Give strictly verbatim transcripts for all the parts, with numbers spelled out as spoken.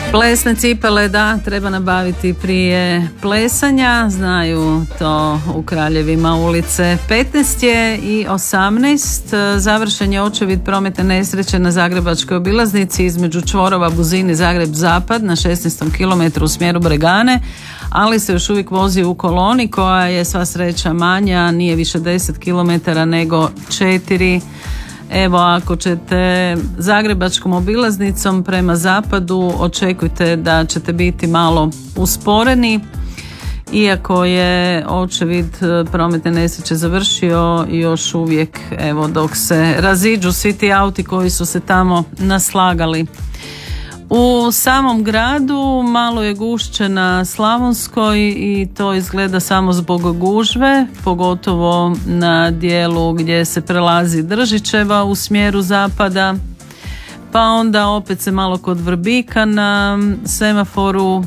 Plesne cipele, da, treba nabaviti prije plesanja, znaju to u kraljevima ulice. petnaest je i osamnaest, završen je očevid prometne nesreće na zagrebačkoj obilaznici između čvorova Buzini Zagreb-Zapad na šesnaestom kilometru u smjeru Bregane, ali se još uvijek vozi u koloni koja je sva sreća manja, nije više deset kilometara nego četiri. Evo, ako ćete zagrebačkom obilaznicom prema zapadu, očekujte da ćete biti malo usporeni. Iako je očevid prometne nesreće završio, još uvijek, evo, dok se raziđu svi ti auti koji su se tamo naslagali. U samom gradu malo je gušće na Slavonskoj i to izgleda samo zbog gužve, pogotovo na dijelu gdje se prelazi Držićeva u smjeru zapada, pa onda opet se malo kod Vrbika na semaforu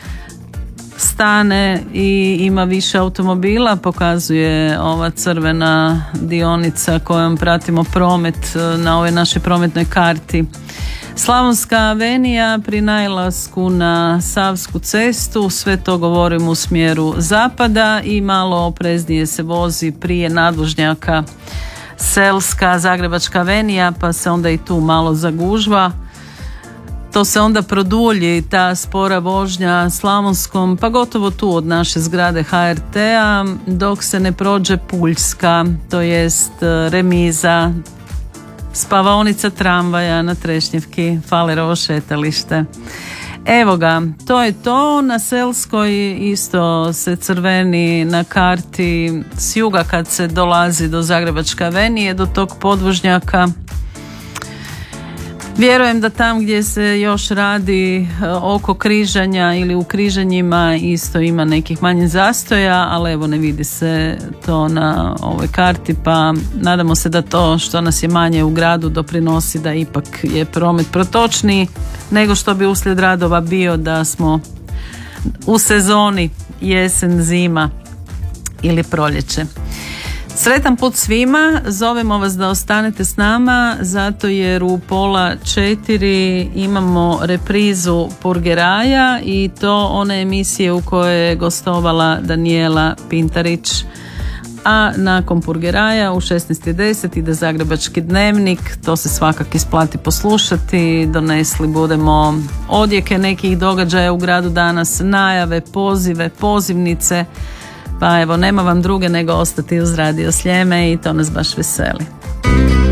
stane i ima više automobila, pokazuje ova crvena dionica kojom pratimo promet na ovoj našoj prometnoj karti. Slavonska avenija pri nailasku na Savsku cestu, sve to govorim u smjeru zapada i malo opreznije se vozi prije nadvožnjaka Selska Zagrebačka avenija, pa se onda i tu malo zagužva. To se onda produlji, ta spora vožnja Slavonskom, pa gotovo tu od naše zgrade H R T-a, dok se ne prođe Puljska, to jest remiza, spavaonica tramvaja na Trešnjevki, Falerovo šetalište. Evo ga, to je to. Na Selskoj isto se crveni na karti s juga kad se dolazi do Zagrebačke avenije, do tog podvožnjaka. Vjerujem da tam gdje se još radi oko križanja ili u križanjima isto ima nekih manjih zastoja, ali evo ne vidi se to na ovoj karti, pa nadamo se da to što nas je manje u gradu doprinosi da ipak je promet protočniji nego što bi uslijed radova bio da smo u sezoni jesen, zima ili proljeće. Sretan put svima, zovemo vas da ostanete s nama zato jer u pola četiri imamo reprizu Purgeraja i to one emisije u kojoj je gostovala Danijela Pintarić. A nakon Purgeraja u šesnaest i deset ide Zagrebački dnevnik, to se svakako isplati poslušati. Donesli budemo odjeke nekih događaja u gradu danas, najave, pozive, pozivnice. Pa evo, nema vam druge nego ostati uz Radio Sljeme i to nas baš veseli.